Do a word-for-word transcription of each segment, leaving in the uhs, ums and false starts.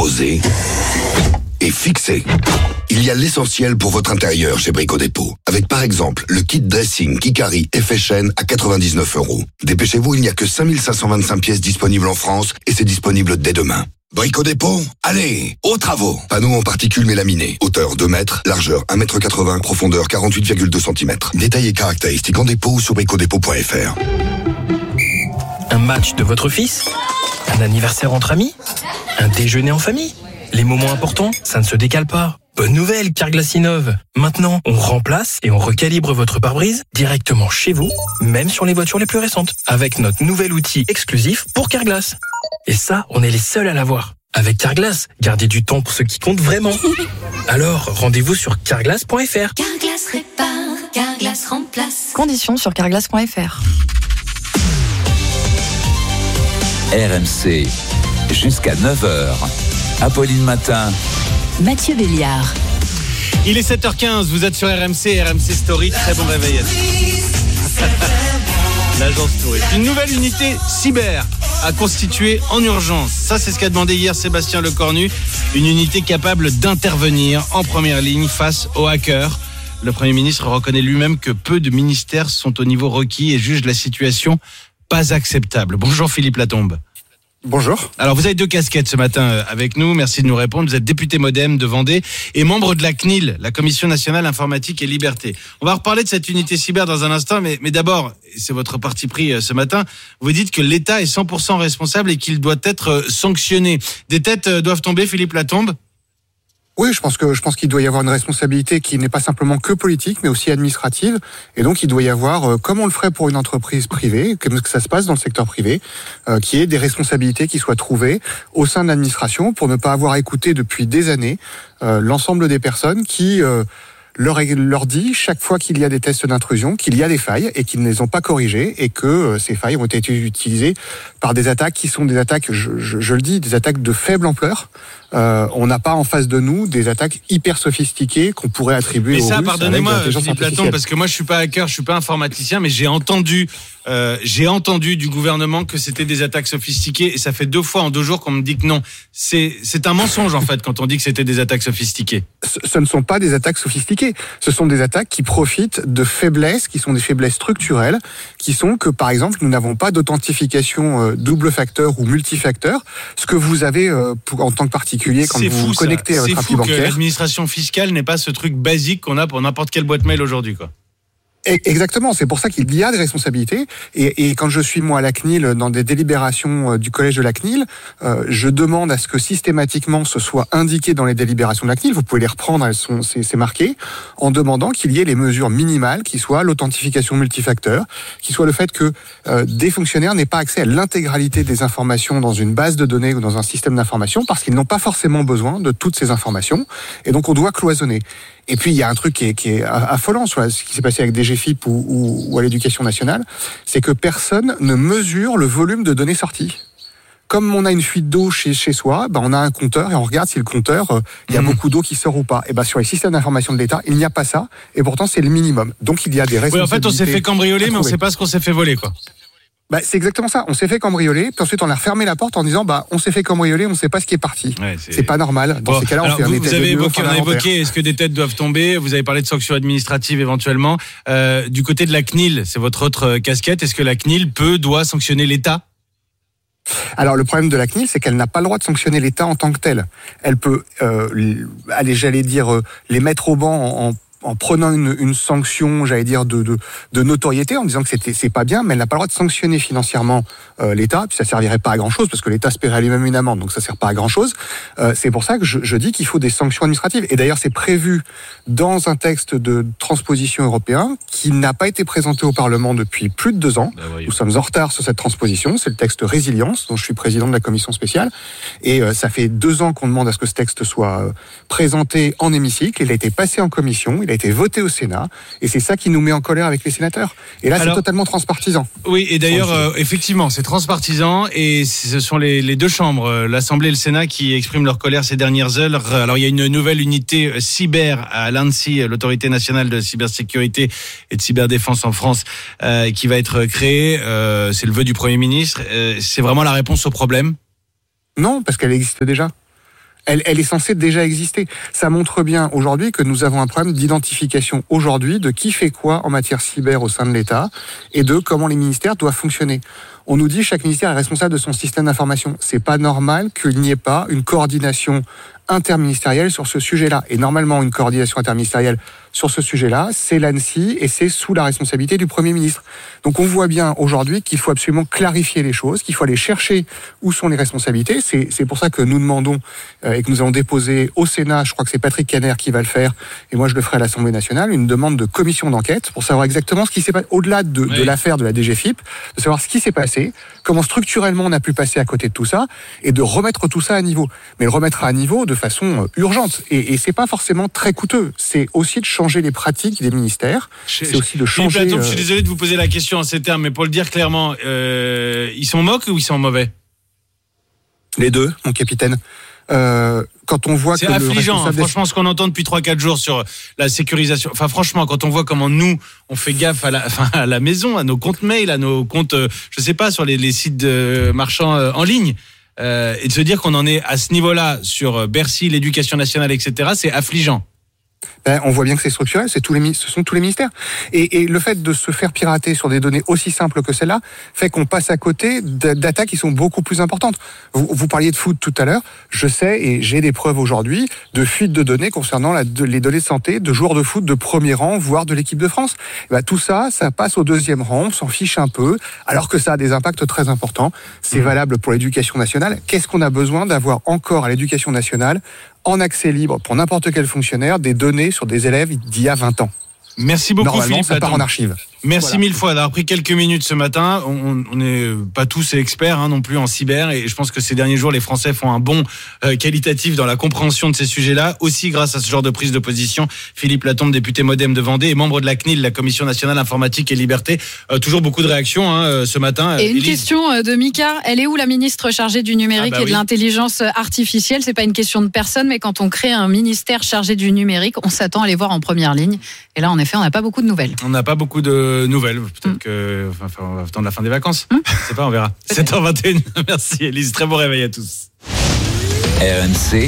poser et fixer. Il y a l'essentiel pour votre intérieur chez Brico Dépôt. Avec par exemple le kit dressing Kikari Effet Chêne à quatre-vingt-dix-neuf euros. Dépêchez-vous, il n'y a que cinq mille cinq cent vingt-cinq pièces disponibles en France et c'est disponible dès demain. Brico Dépôt, allez, aux travaux. Panneaux en particules mélaminés. Hauteur deux mètres, largeur un mètre quatre-vingts, profondeur quarante-huit virgule deux centimètres. Détails et caractéristiques en dépôt sur brico dépôt point f r. Un match de votre fils ? Un anniversaire entre amis ? Un déjeuner en famille ? Les moments importants, ça ne se décale pas. Bonne nouvelle, Carglass innove. Maintenant, on remplace et on recalibre votre pare-brise directement chez vous, même sur les voitures les plus récentes, avec notre nouvel outil exclusif pour Carglass. Et ça, on est les seuls à l'avoir. Avec Carglass, gardez du temps pour ce qui compte vraiment. Alors, rendez-vous sur carglass point f r. Carglass répare, Carglass remplace. Conditions sur carglass point f r. R M C, jusqu'à neuf heures. Apolline Matin. Mathieu Béliard. Il est sept heures quinze, vous êtes sur R M C, R M C Story, très bon réveil. L'agence Touriste. Une nouvelle unité cyber à constituer en urgence. Ça, c'est ce qu'a demandé hier Sébastien Lecornu. Une unité capable d'intervenir en première ligne face aux hackers. Le Premier ministre reconnaît lui-même que peu de ministères sont au niveau requis et juge la situation pas acceptable. Bonjour Philippe Latombe. Bonjour. Alors vous avez deux casquettes ce matin avec nous, merci de nous répondre. Vous êtes député Modem de Vendée et membre de la C N I L, la Commission nationale informatique et liberté. On va reparler de cette unité cyber dans un instant, mais, mais d'abord, c'est votre parti pris ce matin, vous dites que l'État est cent pour cent responsable et qu'il doit être sanctionné. Des têtes doivent tomber, Philippe Latombe ? Oui, je pense que je pense qu'il doit y avoir une responsabilité qui n'est pas simplement que politique, mais aussi administrative. Et donc, il doit y avoir, comme on le ferait pour une entreprise privée, comme ça se passe dans le secteur privé, euh, qui est des responsabilités qui soient trouvées au sein de l'administration pour ne pas avoir écouté depuis des années euh, l'ensemble des personnes qui euh, leur, leur dit chaque fois qu'il y a des tests d'intrusion qu'il y a des failles et qu'ils ne les ont pas corrigées et que euh, ces failles ont été utilisées par des attaques qui sont des attaques, je, je, je le dis, des attaques de faible ampleur. Euh, on n'a pas en face de nous des attaques hyper sophistiquées qu'on pourrait attribuer aux Russes. Mais ça, pardonnez-moi, Philippe Latombe, parce que moi je suis pas hacker, je suis pas informaticien, mais j'ai entendu, euh, j'ai entendu du gouvernement que c'était des attaques sophistiquées, et ça fait deux fois en deux jours qu'on me dit que non. C'est, c'est un mensonge en fait quand on dit que c'était des attaques sophistiquées. Ce, ce ne sont pas des attaques sophistiquées. Ce sont des attaques qui profitent de faiblesses, qui sont des faiblesses structurelles, qui sont que par exemple nous n'avons pas d'authentification euh, double facteur ou multifacteur, ce que vous avez euh, pour, en tant que particulier quand c'est vous vous connectez à votre appli bancaire. C'est fou que l'administration fiscale n'ait pas ce truc basique qu'on a pour n'importe quelle boîte mail aujourd'hui, quoi. Exactement, c'est pour ça qu'il y a des responsabilités. Et, et quand je suis moi à la C N I L, dans des délibérations du collège de la C N I L, euh, je demande à ce que systématiquement ce soit indiqué dans les délibérations de la C N I L. Vous pouvez les reprendre, elles sont, c'est, c'est marqué, en demandant qu'il y ait les mesures minimales, qui soient l'authentification multifacteur, qui soit le fait que euh, des fonctionnaires n'aient pas accès à l'intégralité des informations dans une base de données ou dans un système d'information, parce qu'ils n'ont pas forcément besoin de toutes ces informations. Et donc on doit cloisonner. Et puis il y a un truc qui est, qui est affolant sur ce qui s'est passé avec D G F I P ou, ou, ou à l'Éducation nationale, c'est que personne ne mesure le volume de données sorties. Comme on a une fuite d'eau chez, chez soi, ben on a un compteur et on regarde si le compteur, euh, il y a mmh. beaucoup d'eau qui sort ou pas. Et ben sur les systèmes d'information de l'État, il n'y a pas ça, et pourtant c'est le minimum. Donc il y a des responsabilités. Oui, en fait, on s'est fait cambrioler, mais on ne sait pas ce qu'on s'est fait voler, quoi. Bah, c'est exactement ça. On s'est fait cambrioler, puis ensuite on a refermé la porte en disant bah on s'est fait cambrioler, on ne sait pas ce qui est parti. Ouais, c'est... c'est pas normal. Dans bon, ces cas-là, on fait vous, un état vous avez de lieu, évoqué, on a évoqué est-ce que des têtes doivent tomber. Vous avez parlé de sanctions administratives éventuellement. Euh, du côté de la C N I L, c'est votre autre casquette. Est-ce que la C N I L peut, doit sanctionner l'État ? Alors le problème de la C N I L, c'est qu'elle n'a pas le droit de sanctionner l'État en tant que tel. Elle peut, euh, aller, j'allais dire, euh, les mettre au banc en, en en prenant une, une sanction, j'allais dire, de, de, de notoriété, en disant que c'était, c'est pas bien, mais elle n'a pas le droit de sanctionner financièrement euh, l'État, puis ça servirait pas à grand-chose, parce que l'État se paierait lui-même une amende, donc ça sert pas à grand-chose. Euh, c'est pour ça que je, je dis qu'il faut des sanctions administratives. Et d'ailleurs, c'est prévu dans un texte de transposition européen qui n'a pas été présenté au Parlement depuis plus de deux ans. Ben oui. Nous sommes en retard sur cette transposition. C'est le texte Résilience, dont je suis président de la commission spéciale. Et euh, ça fait deux ans qu'on demande à ce que ce texte soit euh, présenté en hémicycle. Il a été passé en commission. Il a été voté au Sénat, et c'est ça qui nous met en colère avec les sénateurs. Et là, Alors, c'est totalement transpartisan. Oui, et d'ailleurs, euh, effectivement, c'est transpartisan, et ce sont les, les deux chambres, l'Assemblée et le Sénat, qui expriment leur colère ces dernières heures. Alors, il y a une nouvelle unité cyber à l'ANSSI, l'Autorité nationale de cybersécurité et de cyberdéfense en France, euh, qui va être créée. Euh, c'est le vœu du Premier ministre. Euh, c'est vraiment la réponse au problème ? Non, parce qu'elle existe déjà. elle, elle est censée déjà exister. Ça montre bien aujourd'hui que nous avons un problème d'identification aujourd'hui de qui fait quoi en matière cyber au sein de l'État et de comment les ministères doivent fonctionner. On nous dit chaque ministère est responsable de son système d'information. C'est pas normal qu'il n'y ait pas une coordination interministérielle sur ce sujet-là. Et normalement, une coordination interministérielle sur ce sujet-là, c'est l'ANSSI et c'est sous la responsabilité du Premier ministre. Donc on voit bien aujourd'hui qu'il faut absolument clarifier les choses, qu'il faut aller chercher où sont les responsabilités. C'est, c'est pour ça que nous demandons euh, et que nous allons déposer au Sénat, je crois que c'est Patrick Caner qui va le faire, et moi je le ferai à l'Assemblée nationale, une demande de commission d'enquête pour savoir exactement ce qui s'est passé, au-delà de, oui. de l'affaire de la D G F I P, de savoir ce qui s'est passé, comment structurellement on a pu passer à côté de tout ça, et de remettre tout ça à niveau. Mais le remettre à niveau de façon urgente. Et, et c'est pas forcément très coûteux. C'est aussi de changer les pratiques des ministères. Je, c'est aussi de changer... Philippe Latombe, euh... je suis désolé de vous poser la question en ces termes, mais pour le dire clairement, euh, ils sont moques ou ils sont mauvais ? Les deux, mon capitaine. Euh, quand on voit c'est que affligeant, hein, des... franchement, ce qu'on entend depuis trois quatre jours sur la sécurisation. Enfin, franchement, quand on voit comment nous, on fait gaffe à la, enfin, à la maison, à nos comptes mail, à nos comptes, euh, je sais pas, sur les, les sites de marchands euh, en ligne, euh, et de se dire qu'on en est à ce niveau-là sur Bercy, l'éducation nationale, et cetera, c'est affligeant. Ben, on voit bien que c'est structurel, c'est tous les, ce sont tous les ministères. Et, et le fait de se faire pirater sur des données aussi simples que celle-là fait qu'on passe à côté d'attaques qui sont beaucoup plus importantes. Vous, vous parliez de foot tout à l'heure. Je sais, et j'ai des preuves aujourd'hui, de fuite de données concernant la, de, les données de santé de joueurs de foot de premier rang, voire de l'équipe de France. Ben, tout ça, ça passe au deuxième rang, on s'en fiche un peu, alors que ça a des impacts très importants. C'est mmh. valable pour l'éducation nationale. Qu'est-ce qu'on a besoin d'avoir encore à l'éducation nationale en accès libre pour n'importe quel fonctionnaire des données sur des élèves d'il y a vingt ans. Merci beaucoup Normalement, Philippe ça part en archive. Merci voilà. mille fois d'avoir pris quelques minutes ce matin. On n'est pas tous experts hein, non plus en cyber et je pense que ces derniers jours les Français font un bond euh, qualitatif dans la compréhension de ces sujets-là, aussi grâce à ce genre de prise de position. Philippe Latombe, député Modem de Vendée et membre de la C N I L, la Commission nationale informatique et liberté. Euh, toujours beaucoup de réactions hein, ce matin. Et une Élise. question de Mika, elle est où la ministre chargée du numérique ah bah et de oui. l'intelligence artificielle ? C'est pas une question de personne, mais quand on crée un ministère chargé du numérique, on s'attend à les voir en première ligne. Et là, en effet, on n'a pas beaucoup de nouvelles. On n'a pas beaucoup de nouvelles. Peut-être mm. que, enfin, on va attendre la fin des vacances. Mm. Je sais pas, on verra. sept heures vingt et une. Merci, Élise. Très bon réveil à tous. R M C.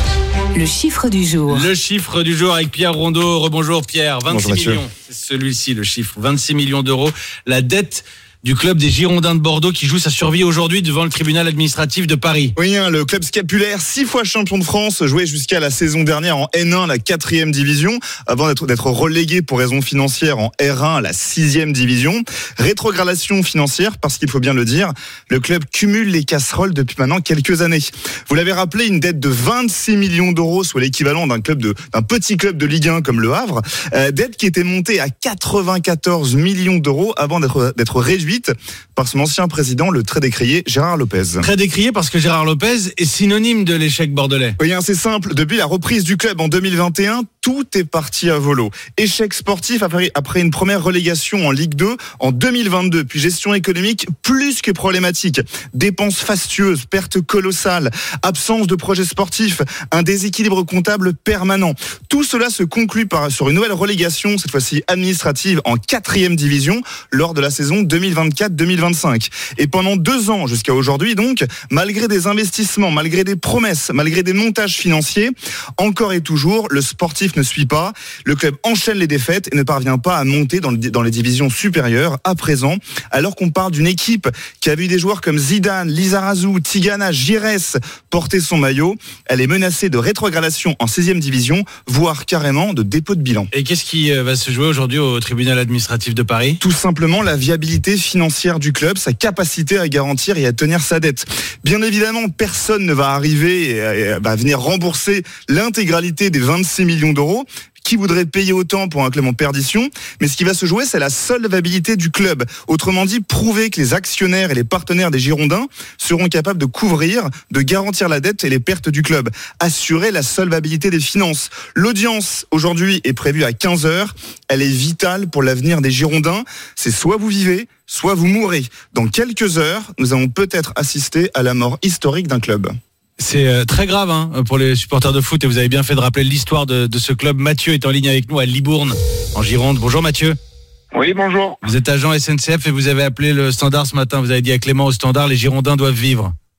Le chiffre du jour. Le chiffre du jour avec Pierre Rondeau. Rebonjour Pierre. vingt-six Bonjour, millions. C'est celui-ci, le chiffre. vingt-six millions d'euros. La dette du club des Girondins de Bordeaux qui joue sa survie aujourd'hui devant le tribunal administratif de Paris. Oui, hein, le club scapulaire, six fois champion de France, jouait jusqu'à la saison dernière en N un, la quatrième division, avant d'être, d'être relégué pour raisons financières en R un, la sixième division. Rétrogradation financière, parce qu'il faut bien le dire, le club cumule les casseroles depuis maintenant quelques années. Vous l'avez rappelé, une dette de vingt-six millions d'euros, soit l'équivalent d'un club de, d'un petit club de Ligue un comme le Havre, euh, dette qui était montée à quatre-vingt-quatorze millions d'euros avant d'être, d'être réduite par son ancien président, le très décrié Gérard Lopez. Très décrié parce que Gérard Lopez est synonyme de l'échec bordelais. Oui, c'est simple. Depuis la reprise du club en deux mille vingt et un, tout est parti à volo. Échec sportif après, après une première relégation en Ligue deux en deux mille vingt-deux. Puis gestion économique plus que problématique. Dépenses fastueuses, pertes colossales, absence de projet sportif, un déséquilibre comptable permanent. Tout cela se conclut par, sur une nouvelle relégation, cette fois-ci administrative, en quatrième division lors de la saison deux mille vingt-quatre deux mille vingt-cinq. Et pendant deux ans, jusqu'à aujourd'hui donc, malgré des investissements, malgré des promesses, malgré des montages financiers, encore et toujours, le sportif ne suit pas. Le club enchaîne les défaites et ne parvient pas à monter dans, le, dans les divisions supérieures à présent, alors qu'on parle d'une équipe qui a vu des joueurs comme Zidane, Lizarazu, Tigana, Giresse porter son maillot. Elle est menacée de rétrogradation en sixième division, voire carrément de dépôt de bilan. Et qu'est-ce qui va se jouer aujourd'hui au tribunal administratif de Paris ? Tout simplement la viabilité financière du club, sa capacité à garantir et à tenir sa dette. Bien évidemment, personne ne va arriver à, à, à venir rembourser l'intégralité des vingt-six millions d'euros. Qui voudrait payer autant pour un club en perdition ? Mais ce qui va se jouer, c'est la solvabilité du club. Autrement dit, prouver que les actionnaires et les partenaires des Girondins seront capables de couvrir, de garantir la dette et les pertes du club. Assurer la solvabilité des finances. L'audience, aujourd'hui, est prévue à quinze heures. Elle est vitale pour l'avenir des Girondins. C'est soit vous vivez, soit vous mourrez. Dans quelques heures, nous allons peut-être assister à la mort historique d'un club. C'est très grave hein, pour les supporters de foot et vous avez bien fait de rappeler l'histoire de, de ce club. Mathieu est en ligne avec nous à Libourne, en Gironde. Bonjour Mathieu. Oui, bonjour. Vous êtes agent S N C F et vous avez appelé le Standard ce matin. Vous avez dit à Clément au Standard, les Girondins doivent vivre.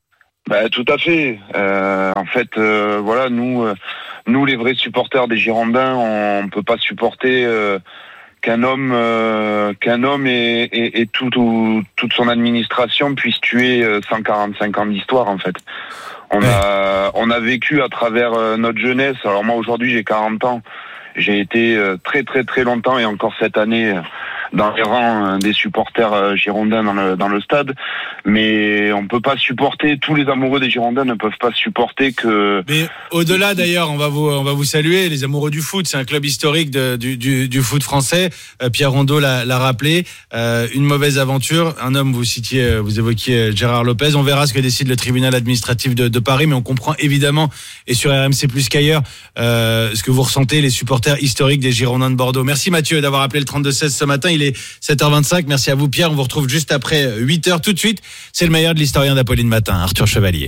Bah, tout à fait. Euh, en fait, euh, voilà, nous, euh, nous les vrais supporters des Girondins, on ne peut pas supporter euh, qu'un homme, euh, qu'un homme et, et, et tout, tout, toute son administration puisse tuer euh, cent quarante-cinq ans d'histoire, en fait. On ouais. a, on a vécu à travers euh, notre jeunesse. Alors moi, aujourd'hui, j'ai quarante ans. J'ai été euh, très, très, très longtemps et encore cette année euh, dans les rangs des supporters girondins dans le, dans le stade, mais on peut pas supporter, tous les amoureux des Girondins ne peuvent pas supporter que... Mais au-delà d'ailleurs, on va vous, on va vous saluer, les amoureux du foot, c'est un club historique de, du, du, du foot français, euh, Pierre Rondeau l'a, l'a rappelé, euh, une mauvaise aventure, un homme, vous citiez, vous évoquiez Gérard Lopez, on verra ce que décide le tribunal administratif de, de Paris, mais on comprend évidemment, et sur R M C plus qu'ailleurs, euh, ce que vous ressentez, les supporters historiques des Girondins de Bordeaux. Merci Mathieu d'avoir appelé le trente-deux seize ce matin, il est sept heures vingt-cinq, merci à vous Pierre, on vous retrouve juste après huit heures tout de suite. C'est le meilleur de l'historien d'Apolline Matin, Arthur Chevalier.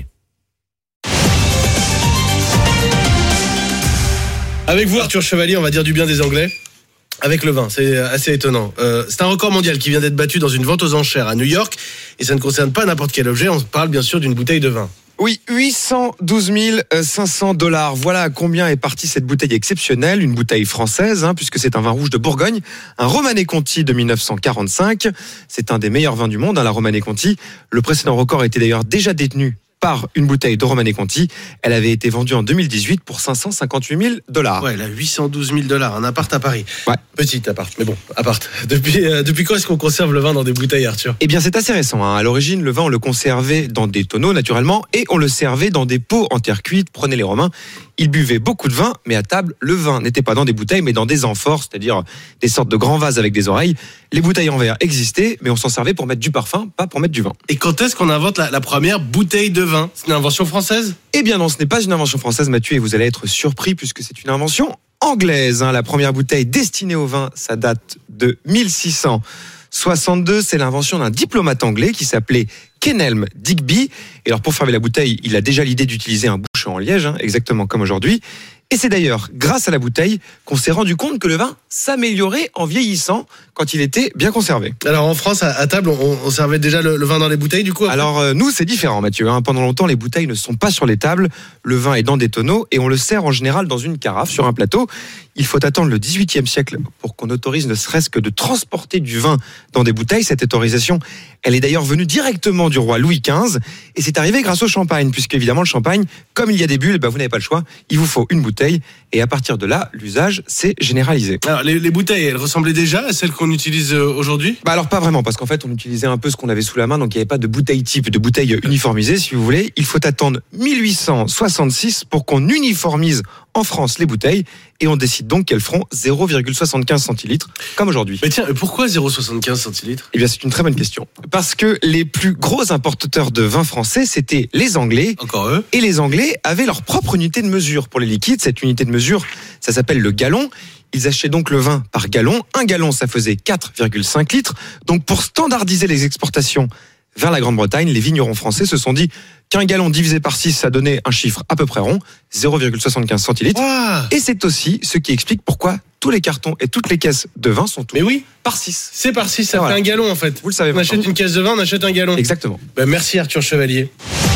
Avec vous Arthur Chevalier, on va dire du bien des Anglais avec le vin, c'est assez étonnant. Euh, c'est un record mondial qui vient d'être battu dans une vente aux enchères à New York et ça ne concerne pas n'importe quel objet, on parle bien sûr d'une bouteille de vin. Oui, huit cent douze mille cinq cents dollars. Voilà à combien est partie cette bouteille exceptionnelle, une bouteille française, hein, puisque c'est un vin rouge de Bourgogne, un Romanée Conti de dix-neuf cent quarante-cinq. C'est un des meilleurs vins du monde, hein, la Romanée Conti. Le précédent record était d'ailleurs déjà détenu par une bouteille de Romanée Conti. Elle avait été vendue en deux mille dix-huit pour cinq cent cinquante-huit mille dollars. Ouais, là, huit cent douze mille dollars, un appart à Paris. Ouais. Petit appart, mais bon, appart. Depuis, euh, depuis quand est-ce qu'on conserve le vin dans des bouteilles, Arthur ? Eh bien, c'est assez récent. Hein. À l'origine, le vin, on le conservait dans des tonneaux, naturellement, et on le servait dans des pots en terre cuite. Prenez les Romains. Ils buvaient beaucoup de vin, mais à table, le vin n'était pas dans des bouteilles, mais dans des amphores, c'est-à-dire des sortes de grands vases avec des oreilles. Les bouteilles en verre existaient, mais on s'en servait pour mettre du parfum, pas pour mettre du vin. Et quand est-ce qu'on invente la, la première bouteille de vin ? C'est une invention française ? Eh bien non, ce n'est pas une invention française, Mathieu, et vous allez être surpris puisque c'est une invention anglaise. Hein. La première bouteille destinée au vin, ça date de mille six cent soixante-deux. C'est l'invention d'un diplomate anglais qui s'appelait Kenelm Digby. Et alors pour fermer la bouteille, il a déjà l'idée d'utiliser un bouchon en liège, hein, exactement comme aujourd'hui. Et c'est d'ailleurs grâce à la bouteille qu'on s'est rendu compte que le vin s'améliorait en vieillissant quand il était bien conservé. Alors en France, à, à table, on, on servait déjà le, le vin dans les bouteilles du coup après ? Alors euh, nous, c'est différent Mathieu. Hein. Pendant longtemps, les bouteilles ne sont pas sur les tables. Le vin est dans des tonneaux et on le sert en général dans une carafe sur un plateau. Il faut attendre le dix-huitième siècle pour qu'on autorise ne serait-ce que de transporter du vin dans des bouteilles. Cette autorisation, elle est d'ailleurs venue directement du roi Louis quinze et c'est arrivé grâce au champagne, puisque évidemment le champagne, comme il y a des bulles, ben, vous n'avez pas le choix, il vous faut une bouteille et à partir de là, l'usage s'est généralisé. Alors les, les bouteilles, elles ressemblaient déjà à celles qu'on utilise aujourd'hui ? Bah alors pas vraiment, parce qu'en fait on utilisait un peu ce qu'on avait sous la main, donc il n'y avait pas de bouteille type, de bouteille uniformisée si vous voulez. Il faut attendre mille huit cent soixante-six pour qu'on uniformise en France les bouteilles et on décide donc qu'elles feront zéro virgule soixante-quinze centilitres comme aujourd'hui. Mais tiens, pourquoi zéro virgule soixante-quinze centilitres ? Eh bien c'est une très bonne question. Parce que les plus gros importateurs de vin français, c'était les Anglais. Encore eux. Et les Anglais avaient leur propre unité de mesure pour les liquides. Cette unité de mesure, ça s'appelle le gallon. Ils achetaient donc le vin par gallon. Un gallon, ça faisait quatre virgule cinq litres. Donc pour standardiser les exportations vers la Grande-Bretagne, les vignerons français se sont dit qu'un gallon divisé par six, ça donnait un chiffre à peu près rond, zéro virgule soixante-quinze centilitres. Wow. Et c'est aussi ce qui explique pourquoi tous les cartons et toutes les caisses de vin sont tous Mais oui. par six. C'est par six, ça voilà. Fait un gallon en fait. Vous le savez. On achète une caisse de vin, on achète un gallon. Exactement. Ben, merci Arthur Chevalier.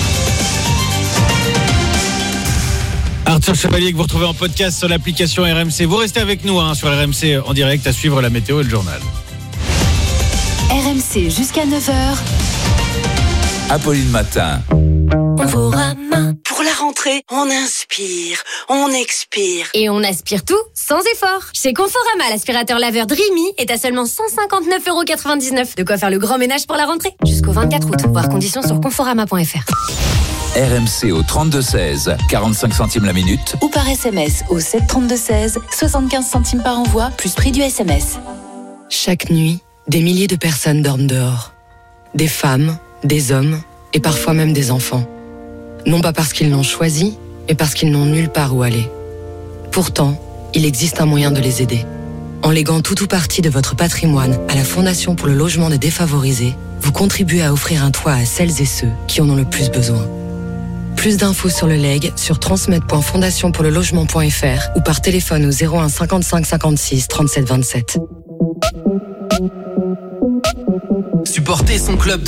Arthur Chevalier que vous retrouvez en podcast sur l'application R M C. Vous restez avec nous hein, sur R M C en direct à suivre la météo et le journal. R M C jusqu'à neuf heures. Apolline Matin. Conforama. Pour la rentrée, on inspire, on expire. Et on aspire tout sans effort. Chez Conforama, l'aspirateur laveur Dreamy est à seulement cent cinquante-neuf euros quatre-vingt-dix-neuf. De quoi faire le grand ménage pour la rentrée. Jusqu'au vingt-quatre août. Voir conditions sur conforama point f r. R M C au trente-deux seize, quarante-cinq centimes la minute. Ou par S M S au sept trente-deux seize, soixante-quinze centimes par envoi, plus prix du S M S. Chaque nuit, des milliers de personnes dorment dehors. Des femmes, des hommes et parfois même des enfants. Non pas parce qu'ils l'ont choisi, mais parce qu'ils n'ont nulle part où aller. Pourtant, il existe un moyen de les aider. En léguant tout ou partie de votre patrimoine à la Fondation pour le logement des défavorisés, vous contribuez à offrir un toit à celles et ceux qui en ont le plus besoin. Plus d'infos sur le leg sur transmettre point fondation pour le logement point f r ou par téléphone au zéro un cinquante-cinq cinquante-six trente-sept vingt-sept. Supporter son club de